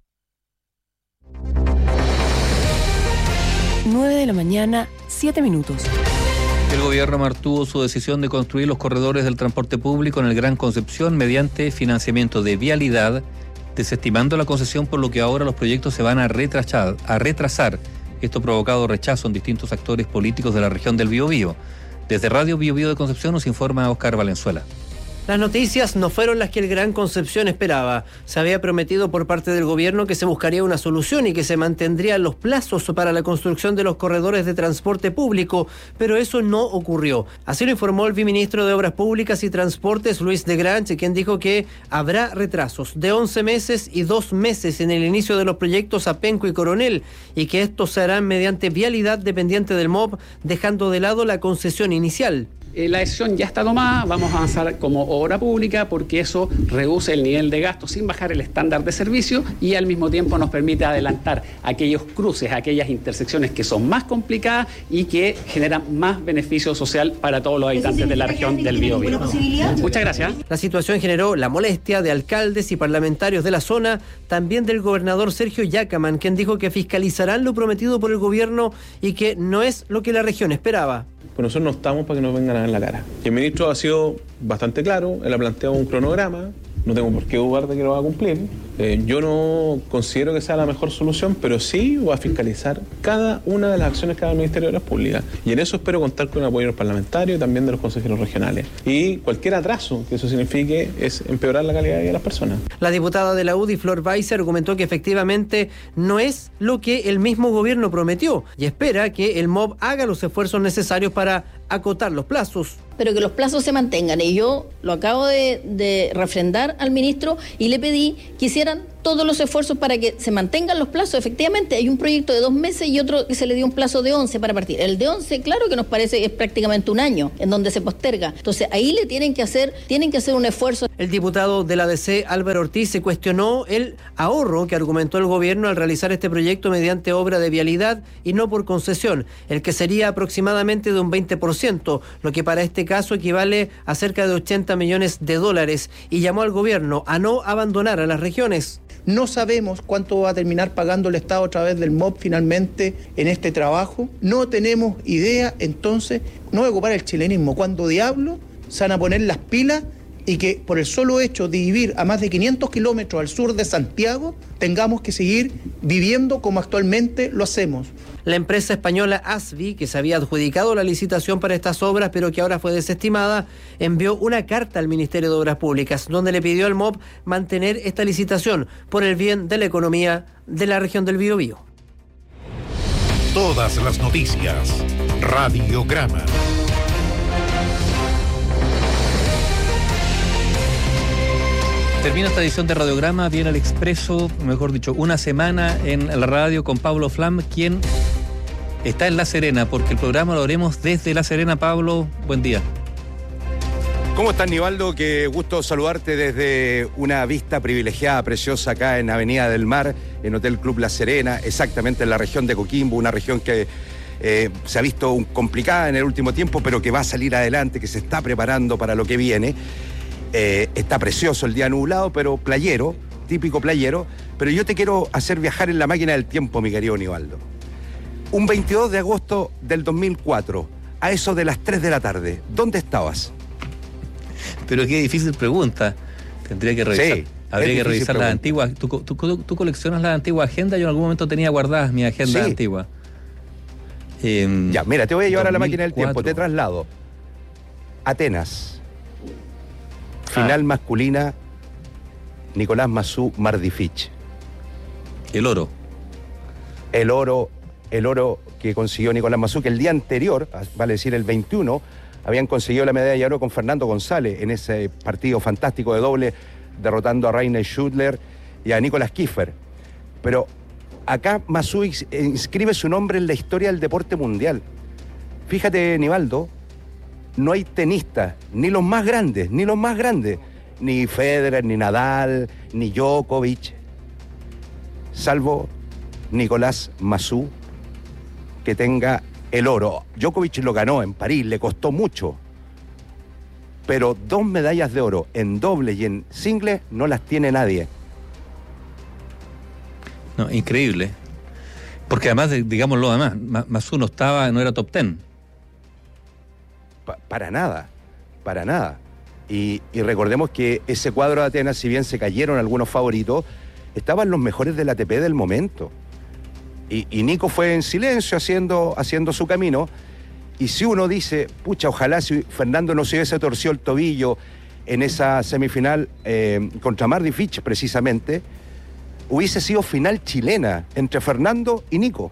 9 de la mañana, 7 minutos. El gobierno mantuvo su decisión de construir los corredores del transporte público en el Gran Concepción mediante financiamiento de vialidad, desestimando la concesión, por lo que ahora los proyectos se van a retrasar. Esto ha provocado rechazo en distintos actores políticos de la región del Biobío. Desde Radio Biobío de Concepción nos informa Oscar Valenzuela. Las noticias no fueron las que el Gran Concepción esperaba. Se había prometido por parte del gobierno que se buscaría una solución y que se mantendrían los plazos para la construcción de los corredores de transporte público, pero eso no ocurrió. Así lo informó el viceministro de Obras Públicas y Transportes, Luis de Grange, quien dijo que habrá retrasos de 11 meses y 2 meses en el inicio de los proyectos Apenco y Coronel, y que estos se harán mediante vialidad dependiente del MOP, dejando de lado la concesión inicial. La decisión ya está tomada, vamos a avanzar como obra pública porque eso reduce el nivel de gasto sin bajar el estándar de servicio y al mismo tiempo nos permite adelantar aquellos cruces, aquellas intersecciones que son más complicadas y que generan más beneficio social para todos los habitantes de la región del Biobío. Muchas gracias. La situación generó la molestia de alcaldes y parlamentarios de la zona, también del gobernador Sergio Yacaman, quien dijo que fiscalizarán lo prometido por el gobierno y que no es lo que la región esperaba. Pues nosotros no estamos para que nos vengan a ver la cara. Y el ministro ha sido bastante claro, él ha planteado un cronograma no tengo por qué dudar de que lo va a cumplir. Yo no considero que sea la mejor solución, pero sí voy a fiscalizar cada una de las acciones que haga el Ministerio de Obras Públicas. Y en eso espero contar con el apoyo de los parlamentarios y también de los consejeros regionales. Y cualquier atraso que eso signifique es empeorar la calidad de vida de las personas. La diputada de la UDI, Flor Weiser, argumentó que efectivamente no es lo que el mismo gobierno prometió y espera que el MOB haga los esfuerzos necesarios para acotar los plazos. Pero que los plazos se mantengan. Y yo lo acabo de refrendar al ministro y le pedí que hicieran todos los esfuerzos para que se mantengan los plazos. Efectivamente, hay un proyecto de 2 meses y otro que se le dio un plazo de 11 para partir. El de 11, claro que nos parece que es prácticamente un año en donde se posterga. Entonces, ahí le tienen que hacer un esfuerzo. El diputado de la DC, Álvaro Ortiz, se cuestionó el ahorro que argumentó el gobierno al realizar este proyecto mediante obra de vialidad y no por concesión, el que sería aproximadamente de un 20%, lo que para este caso equivale a cerca de $80 millones, y llamó al gobierno a no abandonar a las regiones. No sabemos cuánto va a terminar pagando el Estado a través del MOB finalmente en este trabajo. No tenemos idea, entonces, no voy a ocupar el chilenismo. ¿Cuándo diablo se van a poner las pilas y que por el solo hecho de vivir a más de 500 kilómetros al sur de Santiago tengamos que seguir viviendo como actualmente lo hacemos? La empresa española ASBI, que se había adjudicado la licitación para estas obras, pero que ahora fue desestimada, envió una carta al Ministerio de Obras Públicas, donde le pidió al MOB mantener esta licitación por el bien de la economía de la región del Biobío. Todas las noticias. Radiograma. Termina esta edición de Radiograma, viene el Expreso, mejor dicho, una semana en la radio con Pablo Flam, quien está en La Serena, porque el programa lo haremos desde La Serena. Pablo, buen día. ¿Cómo estás, Nivaldo? Qué gusto saludarte desde una vista privilegiada, preciosa, acá en Avenida del Mar, en Hotel Club La Serena, exactamente en la región de Coquimbo, una región que se ha visto complicada en el último tiempo, pero que va a salir adelante, que se está preparando para lo que viene. Está precioso el día nublado, pero playero, típico playero. Pero yo te quiero hacer viajar en la máquina del tiempo, mi querido Nivaldo. Un 22 de agosto del 2004, a eso de las 3 de la tarde, ¿dónde estabas? Pero qué difícil pregunta. Tendría que revisar. Sí, habría que revisar las antiguas. ¿Tú coleccionas las antiguas agendas? Yo en algún momento tenía guardadas mi agenda antigua. Ya, mira, te voy a llevar 2004. a la máquina del tiempo. Te traslado. Atenas. Final masculina, Nicolás Massú, Mardifich. El oro. El oro que consiguió Nicolás Massú, que el día anterior, vale decir el 21, habían conseguido la medalla de oro con Fernando González en ese partido fantástico de doble, derrotando a Rainer Schüttler y a Nicolás Kiefer. Pero acá Massú inscribe su nombre en la historia del deporte mundial. Fíjate, Nivaldo, no hay tenistas, ni los más grandes, ni Federer, ni Nadal, ni Djokovic, salvo Nicolás Massú, que tenga el oro. Djokovic lo ganó en París, le costó mucho, pero 2 medallas de oro en doble y en single no las tiene nadie. No, increíble. Porque además, digámoslo, Massú no era top 10. Para nada. Y recordemos que ese cuadro de Atenas, si bien se cayeron algunos favoritos, estaban los mejores del ATP del momento. Y Nico fue en silencio haciendo su camino. Y si uno dice, pucha, ojalá si Fernando no se hubiese torcido el tobillo en esa semifinal contra Mardifich precisamente, hubiese sido final chilena entre Fernando y Nico.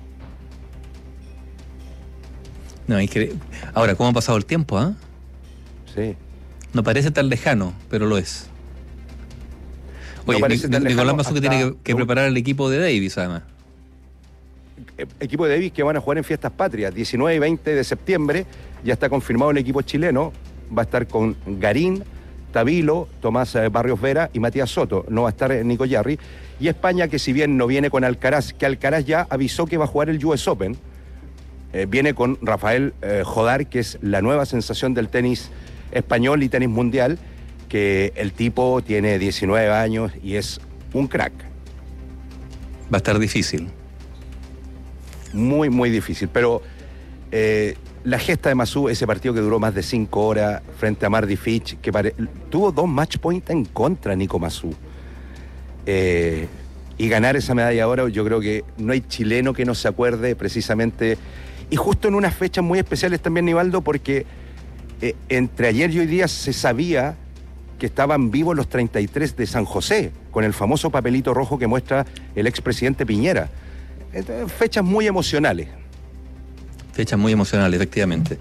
No, increíble. Ahora, ¿cómo ha pasado el tiempo, ah? Sí. No parece tan lejano, pero lo es. Oye, No Nicolás Massú que tiene que preparar el equipo de Davis, además. Equipo de Davis que van a jugar en Fiestas Patrias, 19 y 20 de septiembre, ya está confirmado el equipo chileno, va a estar con Garín, Tabilo, Tomás Barrios Vera y Matías Soto, no va a estar Nico Yarri. Y España, que si bien no viene con Alcaraz, que Alcaraz ya avisó que va a jugar el US Open, viene con Rafael Jodar, que es la nueva sensación del tenis español y tenis mundial, que el tipo tiene 19 años y es un crack. Va a estar difícil. Muy, muy difícil. Pero La gesta de Masú, ese partido que duró más de 5 horas frente a Mardy Fitch, que tuvo 2 match points en contra Nico Masú. Y ganar esa medalla de oro, yo creo que no hay chileno que no se acuerde precisamente, y justo en unas fechas muy especiales también, Nivaldo, porque entre ayer y hoy día se sabía que estaban vivos los 33 de San José, con el famoso papelito rojo que muestra el expresidente Piñera. Entonces, fechas muy emocionales. Fechas muy emocionales, efectivamente.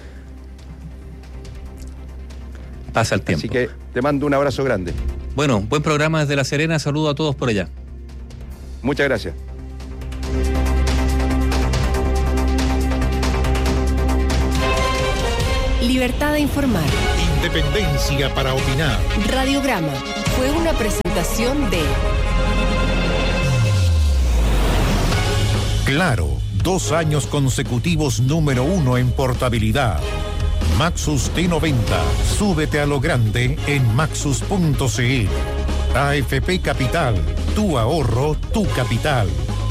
Pasa el tiempo. Así que te mando un abrazo grande. Bueno, buen programa desde La Serena, saludo a todos por allá. Muchas gracias. Libertad de informar. Independencia para opinar. Radiograma fue una presentación de Claro, 2 años consecutivos número 1 en portabilidad. Maxus T90. Súbete a lo grande en maxus.cl. AFP Capital. Tu ahorro, tu capital.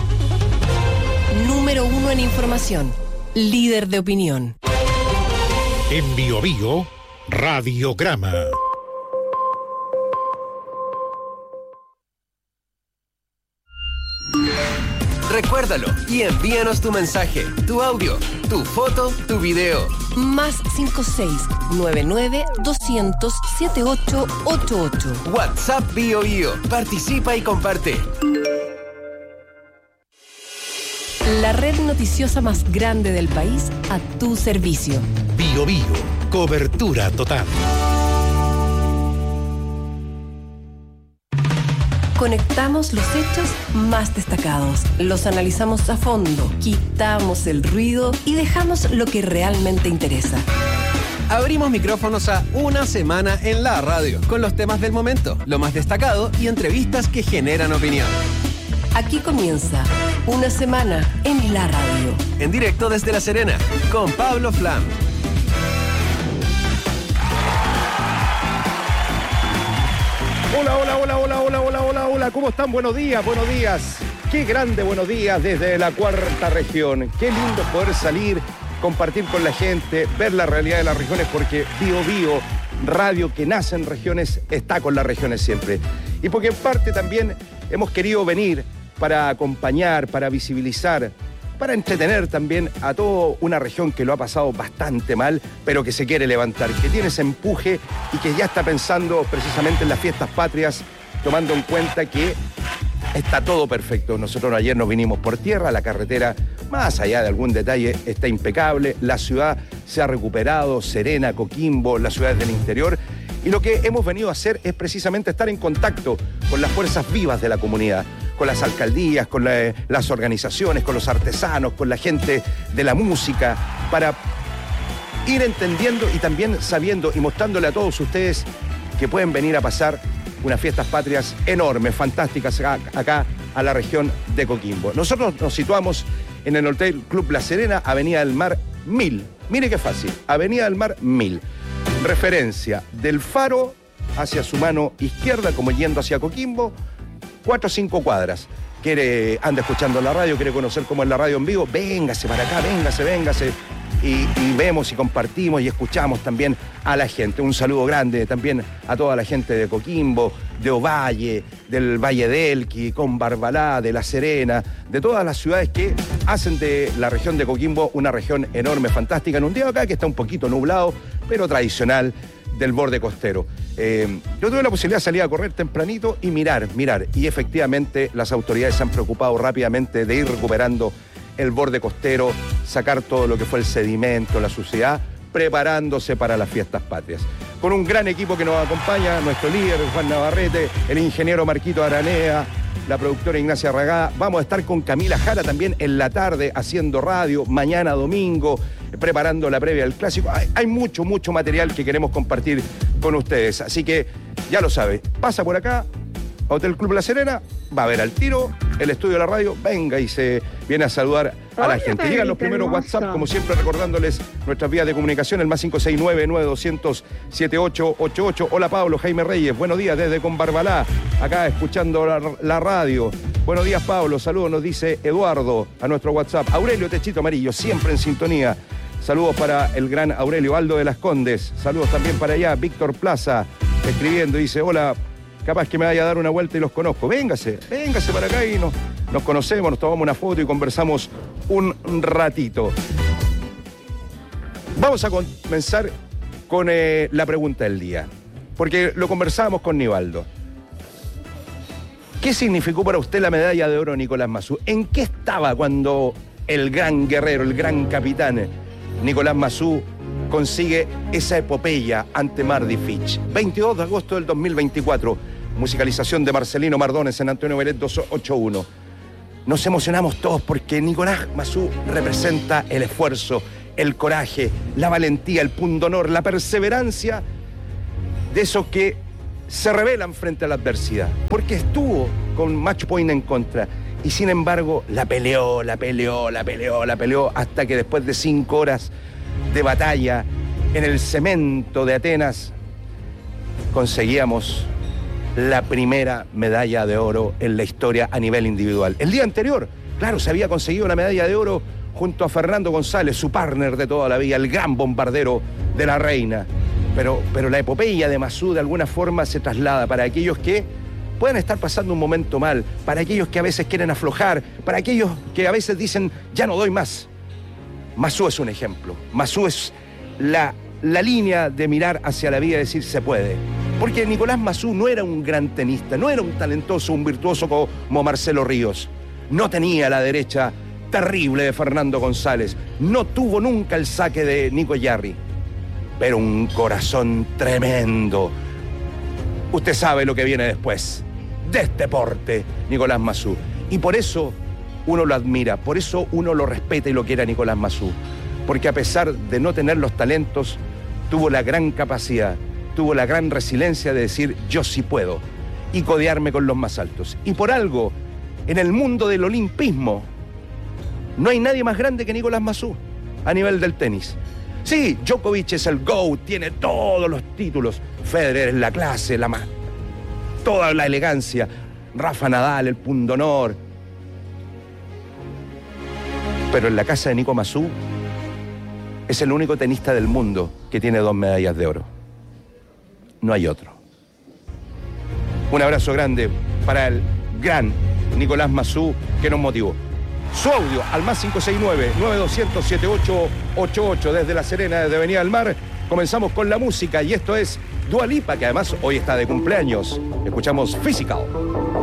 número 1 en información. Líder de opinión. En Biobío, Radiograma. Recuérdalo y envíanos tu mensaje, tu audio, tu foto, tu video. Más 56-99-200-7888. WhatsApp Biobío. Participa y comparte. La red noticiosa más grande del país a tu servicio. Biobío, cobertura total. Conectamos los hechos más destacados, los analizamos a fondo, quitamos el ruido y dejamos lo que realmente interesa. Abrimos micrófonos a Una Semana en la Radio, con los temas del momento, lo más destacado y entrevistas que generan opinión. Aquí comienza Una Semana en la Radio. En directo desde La Serena, con Pablo Flam. Hola, ¿cómo están? Buenos días. Qué grande buenos días desde la cuarta región. Qué lindo poder salir, compartir con la gente, ver la realidad de las regiones, porque Biobío, radio que nace en regiones, está con las regiones siempre. Y porque en parte también hemos querido venir para acompañar, para visibilizar, para entretener también a toda una región que lo ha pasado bastante mal, pero que se quiere levantar, que tiene ese empuje y que ya está pensando precisamente en las fiestas patrias, tomando en cuenta que está todo perfecto. Nosotros ayer nos vinimos por tierra, la carretera, más allá de algún detalle, está impecable, la ciudad se ha recuperado, Serena, Coquimbo, las ciudades del interior, y lo que hemos venido a hacer es precisamente estar en contacto con las fuerzas vivas de la comunidad, con las alcaldías, con las organizaciones, con los artesanos, con la gente de la música, para ir entendiendo y también sabiendo y mostrándole a todos ustedes que pueden venir a pasar unas fiestas patrias enormes, fantásticas acá a la región de Coquimbo. Nosotros nos situamos en el Hotel Club La Serena, Avenida del Mar 1000. Mire qué fácil, Avenida del Mar 1000. Referencia del Faro hacia su mano izquierda, como yendo hacia Coquimbo, 4 o 5 cuadras. Anda escuchando la radio, quiere conocer cómo es la radio en vivo, véngase para acá, véngase. Y vemos y compartimos y escuchamos también a la gente. Un saludo grande también a toda la gente de Coquimbo, de Ovalle, del Valle del Elqui, con Barbalá, de La Serena, de todas las ciudades que hacen de la región de Coquimbo una región enorme, fantástica, en un día acá que está un poquito nublado, pero tradicional del borde costero. Yo tuve la posibilidad de salir a correr tempranito y mirar, y efectivamente las autoridades se han preocupado rápidamente de ir recuperando el borde costero, sacar todo lo que fue el sedimento, la suciedad, preparándose para las fiestas patrias. Con un gran equipo que nos acompaña, nuestro líder Juan Navarrete, el ingeniero Marquito Aranea, la productora Ignacia Ragada. Vamos a estar con Camila Jara también en la tarde haciendo radio, mañana domingo, preparando la previa del clásico. Hay mucho material que queremos compartir con ustedes, así que ya lo sabe, pasa por acá, Hotel Club La Serena, va a ver al tiro el estudio de la radio, venga y se viene a saludar a la gente. Llegan los primeros WhatsApp, como siempre recordándoles nuestras vías de comunicación, el más 569-9200-7888. Hola Pablo, Jaime Reyes, buenos días desde Conbarbalá, acá escuchando la radio. Buenos días Pablo, saludos, nos dice Eduardo a nuestro WhatsApp. Aurelio Techito Amarillo, siempre en sintonía. Saludos para el gran Aurelio Aldo de Las Condes. Saludos también para allá, Víctor Plaza, escribiendo, dice, hola, capaz que me vaya a dar una vuelta y los conozco. Véngase para acá y nos conocemos, nos tomamos una foto y conversamos un ratito. Vamos a comenzar con la pregunta del día, porque lo conversábamos con Nivaldo. ¿Qué significó para usted la medalla de oro Nicolás Massú? ¿En qué estaba cuando el gran guerrero, el gran capitán Nicolás Massú consigue esa epopeya ante Mardy Fitch? 22 de agosto del 2024, musicalización de Marcelino Mardones en Antonio Beret 281. Nos emocionamos todos porque Nicolás Massú representa el esfuerzo, el coraje, la valentía, el pundonor, la perseverancia de esos que se rebelan frente a la adversidad, porque estuvo con match point en contra y sin embargo la peleó hasta que después de 5 horas de batalla en el cemento de Atenas conseguíamos la primera medalla de oro en la historia a nivel individual. El día anterior, claro, se había conseguido la medalla de oro junto a Fernando González, su partner de toda la vida, el gran bombardero de la reina. Pero la epopeya de Massú de alguna forma se traslada para aquellos que pueden estar pasando un momento mal, para aquellos que a veces quieren aflojar, para aquellos que a veces dicen, ya no doy más. Massú es un ejemplo. Massú es la línea de mirar hacia la vida y decir, se puede. Porque Nicolás Massú no era un gran tenista, no era un talentoso, un virtuoso como Marcelo Ríos. No tenía la derecha terrible de Fernando González. No tuvo nunca el saque de Nico Yarri. Pero un corazón tremendo. Usted sabe lo que viene después de este porte, Nicolás Massú. Y por eso uno lo admira, por eso uno lo respeta y lo quiere a Nicolás Massú. Porque a pesar de no tener los talentos, tuvo la gran capacidad, tuvo la gran resiliencia de decir, yo sí puedo, y codearme con los más altos. Y por algo, en el mundo del olimpismo, no hay nadie más grande que Nicolás Massú a nivel del tenis. Sí, Djokovic es el GOAT, tiene todos los títulos. Federer es la clase, toda la elegancia. Rafa Nadal, el pundonor. Pero en la casa de Nico Massú es el único tenista del mundo que tiene 2 medallas de oro. No hay otro. Un abrazo grande para el gran Nicolás Massú que nos motivó. Su audio al más 569-9200-7888 desde La Serena, desde Avenida del Mar. Comenzamos con la música y esto es Dua Lipa, que además hoy está de cumpleaños. Escuchamos Physical.